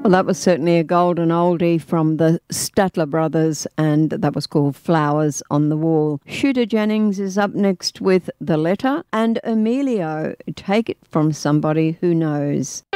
Well, that was certainly a golden oldie from the Statler Brothers, and that was called Flowers on the Wall. Shooter Jennings is up next with The Letter, and Emilio, Take It From Somebody Who Knows.